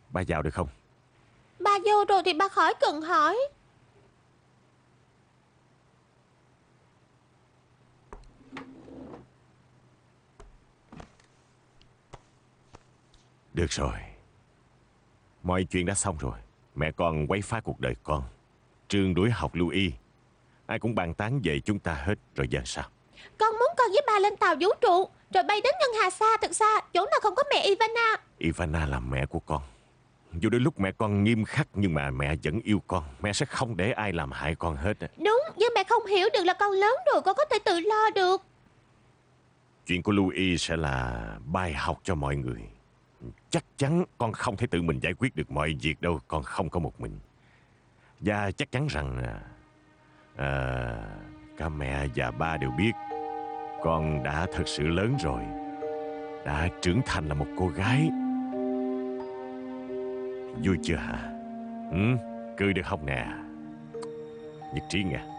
Ba vào được không? Ba vô rồi thì ba khỏi cần hỏi. Được rồi. Mọi chuyện đã xong rồi. Mẹ con quấy phá cuộc đời con. Trường đuổi học Louis. Ai cũng bàn tán về chúng ta hết. Rồi giờ sao? Con muốn con với ba lên tàu vũ trụ, rồi bay đến ngân hà xa thật xa, chỗ nào không có mẹ Ivana. Ivana là mẹ của con. Dù đôi lúc mẹ con nghiêm khắc, nhưng mà mẹ vẫn yêu con. Mẹ sẽ không để ai làm hại con hết. Đúng, nhưng mẹ không hiểu được là con lớn rồi, con có thể tự lo được. Chuyện của Louis sẽ là bài học cho mọi người. Chắc chắn con không thể tự mình giải quyết được mọi việc đâu. Con không có một mình. Và chắc chắn rằng cả mẹ và ba đều biết con đã thật sự lớn rồi, đã trưởng thành là một cô gái. Vui chưa hả? Cười được không nè, Nhật Trí nghe?